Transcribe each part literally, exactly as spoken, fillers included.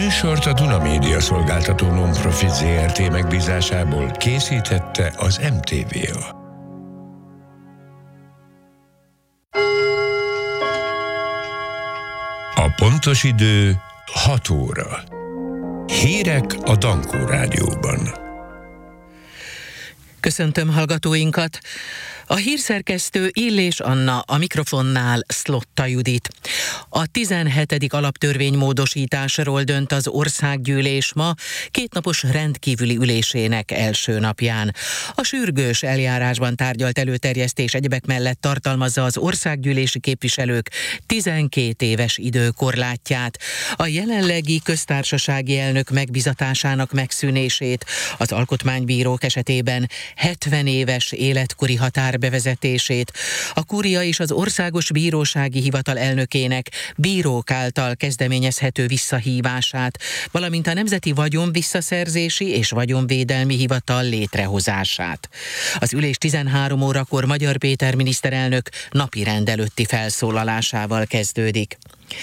műsort a Duna Média Szolgáltató Non-Profit zé er té megbízásából készítette az em té vé á. A pontos idő hat óra. Hírek a Dankó Rádióban. Köszöntöm hallgatóinkat! A hírszerkesztő Illés Anna, a mikrofonnál Szlotta Judit. A tizenhetedik alaptörvénymódosításról dönt az országgyűlés ma kétnapos rendkívüli ülésének első napján. A sürgős eljárásban tárgyalt előterjesztés egyebek mellett tartalmazza az országgyűlési képviselők tizenkét éves időkorlátját, a jelenlegi köztársasági elnök megbizatásának megszűnését, az alkotmánybírók esetében hetven éves életkori határ bevezetését, a kúria és az Országos Bírósági Hivatal elnökének bírók által kezdeményezhető visszahívását, valamint a Nemzeti Vagyon Visszaszerzési és Vagyonvédelmi Hivatal létrehozását. Az ülés tizenhárom órakor Magyar Péter miniszterelnök napirend előtti felszólalásával kezdődik.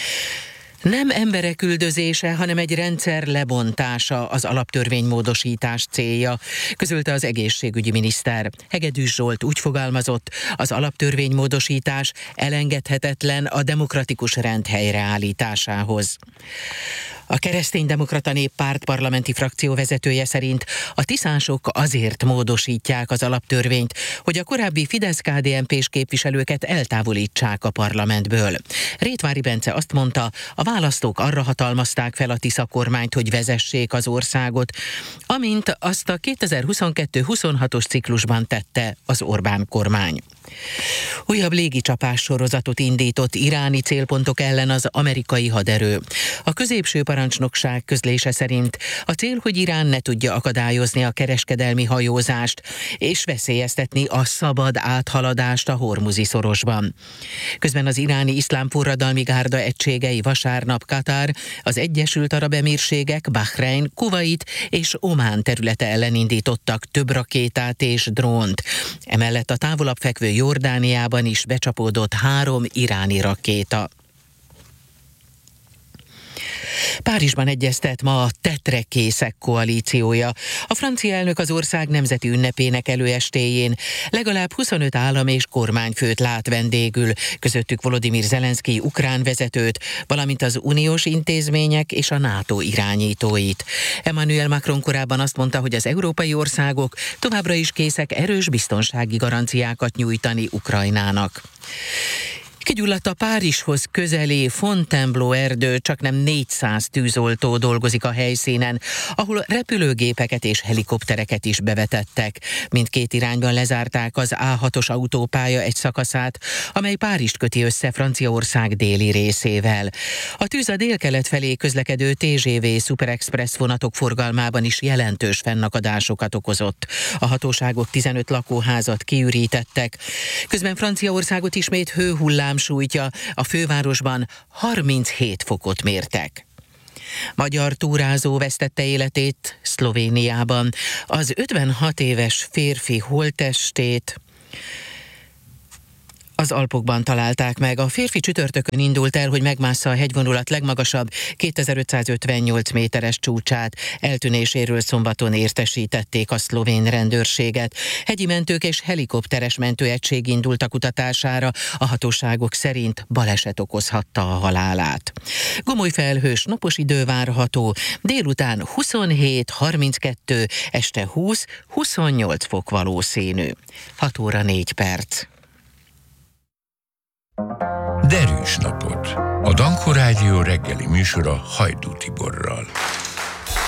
Nem emberek üldözése, hanem egy rendszer lebontása az alaptörvénymódosítás célja, közölte az egészségügyi miniszter. Hegedűs Zsolt úgy fogalmazott, az alaptörvénymódosítás elengedhetetlen a demokratikus rend helyreállításához. A Kereszténydemokrata Néppárt parlamenti frakció vezetője szerint a tiszánsok azért módosítják az alaptörvényt, hogy a korábbi Fidesz-ká dé en pés képviselőket eltávolítsák a parlamentből. Rétvári Bence azt mondta, a választók arra hatalmazták fel a Tisza kormányt, hogy vezessék az országot, amint azt a kétezer-huszonkettő huszonhatos ciklusban tette az Orbán kormány. Újabb légicsapás sorozatot indított iráni célpontok ellen az amerikai haderő. A középső parancsnokság közlése szerint a cél, hogy Irán ne tudja akadályozni a kereskedelmi hajózást és veszélyeztetni a szabad áthaladást a Hormuzi szorosban. Közben az iráni iszlám forradalmi gárda egységei vasárnap Katar, az Egyesült Arab Emírségek, Bahrein, Kuvait és Omán területe ellen indítottak több rakétát és drónt. Emellett a távolabb fekvő Jordániában is becsapódott három iráni rakéta. Párizsban egyeztet ma a tetrekészek koalíciója. A francia elnök az ország nemzeti ünnepének előestéjén legalább huszonöt állam és kormányfőt lát vendégül, közöttük Volodymyr Zelenszkij ukrán vezetőt, valamint az uniós intézmények és a NATO irányítóit. Emmanuel Macron korábban azt mondta, hogy az európai országok továbbra is készek erős biztonsági garanciákat nyújtani Ukrajnának. Kigyulladt a Párizshoz közeli Fontainebleau erdő, csaknem négyszáz tűzoltó dolgozik a helyszínen, ahol repülőgépeket és helikoptereket is bevetettek. Mindkét irányban lezárták az á hatos autópálya egy szakaszát, amely Párizst köti össze Franciaország déli részével. A tűz a délkelet felé közlekedő té zé vé Super Express vonatok forgalmában is jelentős fennakadásokat okozott. A hatóságok tizenöt lakóházat kiürítettek. Közben Franciaországot ismét hőhullám sújtja, a fővárosban harminchét fokot mértek. Magyar túrázó vesztette életét Szlovéniában. Az ötvenhat éves férfi holttestét az Alpokban találták meg. A férfi csütörtökön indult el, hogy megmássza a hegyvonulat legmagasabb kétezer-ötszázötvennyolc méteres csúcsát. Eltűnéséről szombaton értesítették a szlovén rendőrséget. Hegyi mentők és helikopteres mentőegység indult a kutatására. A hatóságok szerint baleset okozhatta a halálát. Gomoly felhős napos idő várható. Délután huszonhét harminckettő, este húsz-huszonnyolc fok valószínű. hat óra négy perc. Derűs napot! A Dankó Rádió reggeli műsora Hajdú Tiborral.